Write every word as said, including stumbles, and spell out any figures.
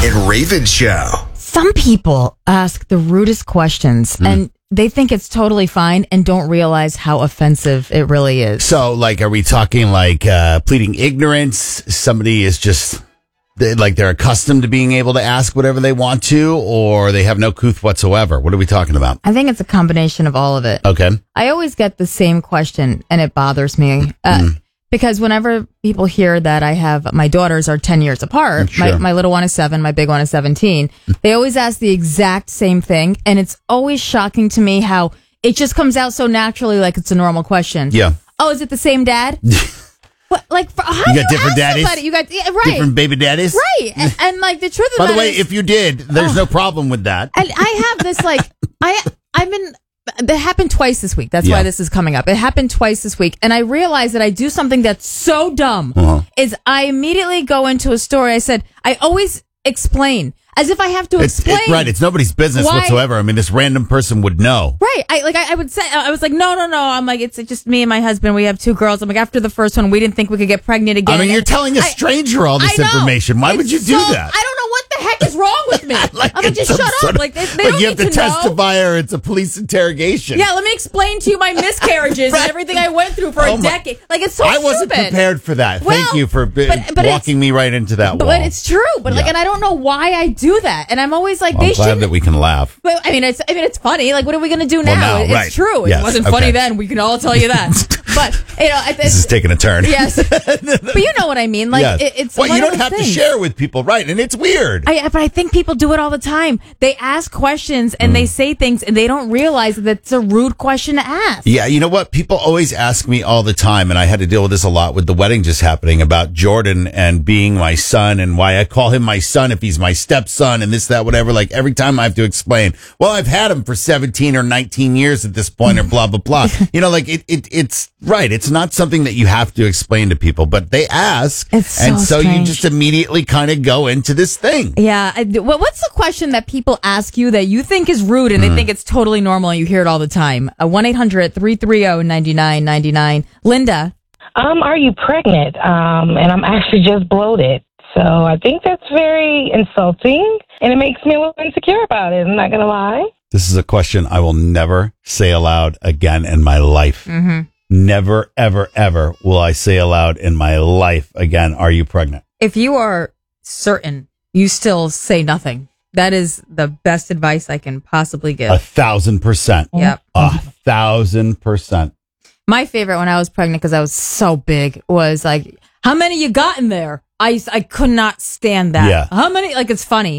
and Raven Show. Some people ask the rudest questions mm. and they think it's totally fine and don't realize how offensive it really is. So, like, are we talking like uh, pleading ignorance? Somebody is just they, like they're accustomed to being able to ask whatever they want to, or they have no couth whatsoever? What are we talking about? I think it's a combination of all of it. Okay. I always get the same question and it bothers me. Uh, mm. Because whenever people hear that I have, my daughters are ten years apart, sure. my, my little one is seven, my big one is seventeen, they always ask the exact same thing. And it's always shocking to me how it just comes out so naturally like it's a normal question. Yeah. Oh, is it the same dad? What, like, how you do got you different daddies? Somebody? You got, yeah, right. Different baby daddies? Right. And, and like the truth of By that the way, is, if you did, there's oh, no problem with that. And I have this like, I, I've been... That happened twice this week. That's yeah. why this is coming up. It happened twice this week. And I realized that I do something that's so dumb uh-huh. is I immediately go into a story. I said, I always explain as if I have to it's, explain. It's, right. It's nobody's business why, whatsoever. I mean, this random person would know. Right. I like, I, I would say, I was like, no, no, no. I'm like, it's just me and my husband. We have two girls. I'm like, after the first one, we didn't think we could get pregnant again. I mean, you're telling a stranger I, all this information. Why it's would you do so, that? I don't know what the heck is wrong with me. like I'm like, just shut up. Sort of, like, they, they like don't you have need to, to testify know. or it's a police interrogation. Yeah, let me explain to you my miscarriages right. and everything I went through for oh a decade. Like, it's so I wasn't stupid. prepared for that. Well, Thank you for b- but, but walking me right into that but, wall. But it's true. But, yeah. like, and I don't know why I do that. And I'm always like, well, they I'm glad shouldn't. that we can laugh. But, I mean, it's, I mean, it's funny. Like, what are we going to do now? Well, now it's right. true. Yes. It wasn't okay. funny then. We can all tell you that. But, you know, it's, this is taking a turn. Yes. But you know what I mean. Like, yes. it, it's well, one you don't of have things. to share with people, right? And it's weird. I, but I think people do it all the time. They ask questions and mm. they say things and they don't realize that it's a rude question to ask. Yeah, you know what? People always ask me all the time, and I had to deal with this a lot with the wedding just happening, about Jordan and being my son and why I call him my son if he's my stepson and this, that, whatever. Like, every time I have to explain, well, I've had him for seventeen or nineteen years at this point, or blah, blah, blah. You know, like, it, it, it's right. It's not something that you have to explain to people, but they ask. It's so and so strange. you just immediately kind of go into this thing. Yeah. I, well, what's the question that people ask you that you think is rude and mm. they think it's totally normal and you hear it all the time? Uh, one eight hundred three three zero nine nine nine nine. Linda. Um, are you pregnant? Um, and I'm actually just bloated. So I think that's very insulting, and it makes me a little insecure about it. I'm not going to lie. This is a question I will never say aloud again in my life. Mm-hmm. Never, ever, ever will I say aloud in my life again, are you pregnant? If you are certain, you still say nothing. That is the best advice I can possibly give. A thousand percent. Yep. A thousand percent. My favorite when I was pregnant, because I was so big, was like, how many you got in there? I, I could not stand that. Yeah. How many? Like, it's funny.